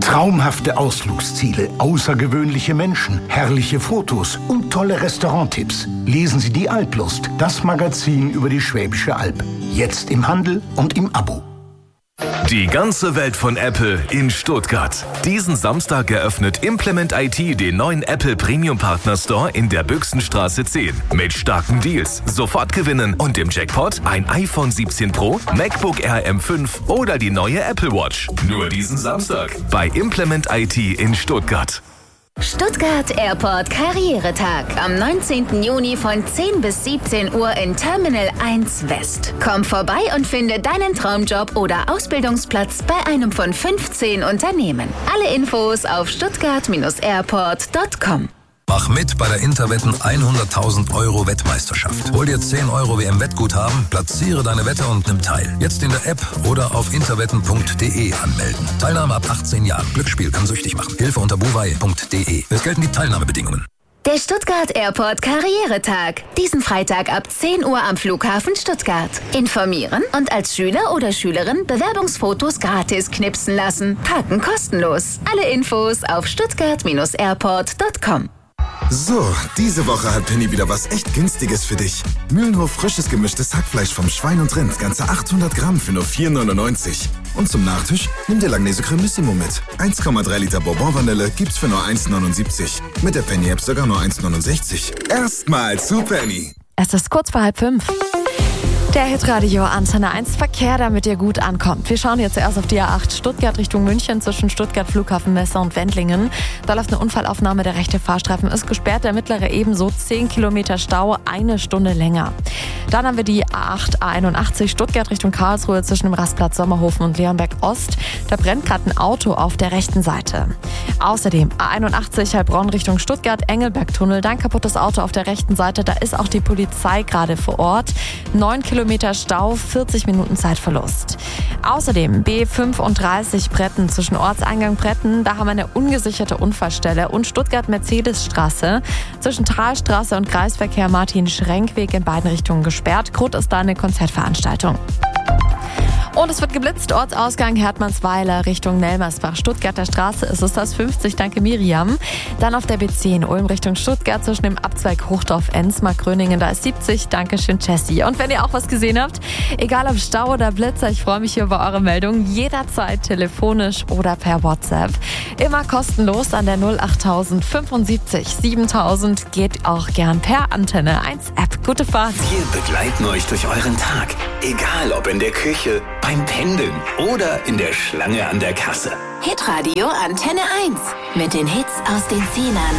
Traumhafte Ausflugsziele, außergewöhnliche Menschen, herrliche Fotos und tolle Restauranttipps. Lesen Sie die Alplust, das Magazin über die Schwäbische Alb. Jetzt im Handel und im Abo. Die ganze Welt von Apple in Stuttgart. Diesen Samstag eröffnet Implement IT den neuen Apple Premium Partner Store in der Büchsenstraße 10. Mit starken Deals, sofort gewinnen und im Jackpot ein iPhone 17 Pro, MacBook Air M5 oder die neue Apple Watch. Nur diesen Samstag bei Implement IT in Stuttgart. Stuttgart Airport Karrieretag am 19. Juni von 10 bis 17 Uhr in Terminal 1 West. Komm vorbei und finde deinen Traumjob oder Ausbildungsplatz bei einem von 15 Unternehmen. Alle Infos auf stuttgart-airport.com. Mach mit bei der Interwetten 100.000 Euro Wettmeisterschaft. Hol dir 10 Euro WM-Wettguthaben, platziere deine Wette und nimm teil. Jetzt in der App oder auf interwetten.de anmelden. Teilnahme ab 18 Jahren. Glücksspiel kann süchtig machen. Hilfe unter buwei.de. Es gelten die Teilnahmebedingungen. Der Stuttgart Airport Karrieretag. Diesen Freitag ab 10 Uhr am Flughafen Stuttgart. Informieren und als Schüler oder Schülerin Bewerbungsfotos gratis knipsen lassen. Parken kostenlos. Alle Infos auf stuttgart-airport.com. So, diese Woche hat Penny wieder was echt Günstiges für dich. Mühlenhof frisches gemischtes Hackfleisch vom Schwein und Rind, ganze 800 Gramm für nur 4,99. Und zum Nachtisch nimm dir Langnese Cremissimo mit. 1,3 Liter Bourbon-Vanille gibt's für nur 1,79. Mit der Penny-App sogar nur 1,69. Erstmal zu Penny. Es ist kurz vor 4:30. Der Hitradio Antenne 1 Verkehr, damit ihr gut ankommt. Wir schauen jetzt erst auf die A8 Stuttgart Richtung München zwischen Stuttgart Flughafen Messe und Wendlingen. Da läuft eine Unfallaufnahme, der rechte Fahrstreifen ist gesperrt, der mittlere ebenso, 10 Kilometer Stau, 1 Stunde länger. Dann haben wir die A8 A81 Stuttgart Richtung Karlsruhe zwischen dem Rastplatz Sommerhofen und Leonberg Ost. Da brennt gerade ein Auto auf der rechten Seite. Außerdem A81 Heilbronn Richtung Stuttgart, Engelbergtunnel, dann kaputtes Auto auf der rechten Seite. Da ist auch die Polizei gerade vor Ort. 9 Kilometer Stau, 40 Minuten Zeitverlust. Außerdem B35 Bretten zwischen Ortseingang Bretten. Da haben wir eine ungesicherte Unfallstelle. Und Stuttgart-Mercedesstraße zwischen Talstraße und Kreisverkehr Martin-Schrenkweg in beiden Richtungen gesperrt. Grund ist da eine Konzertveranstaltung. Und es wird geblitzt, Ortsausgang Hertmannsweiler Richtung Nelmersbach. Stuttgarter Straße ist es das 50, danke Miriam. Dann auf der B10 Ulm Richtung Stuttgart zwischen dem Abzweig Hochdorf-Ensmark-Gröningen, da ist 70, danke schön Jessie. Und wenn ihr auch was gesehen habt, egal ob Stau oder Blitzer, ich freue mich hier über eure Meldungen, jederzeit telefonisch oder per WhatsApp. Immer kostenlos an der 08000 75 7000, geht auch gern per Antenne 1 App. Gute Fahrt. Wir begleiten euch durch euren Tag, egal ob in der Küche, beim Pendeln oder in der Schlange an der Kasse. Hitradio Antenne 1 mit den Hits aus den 10ern.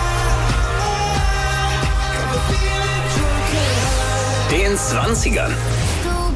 Den 20ern.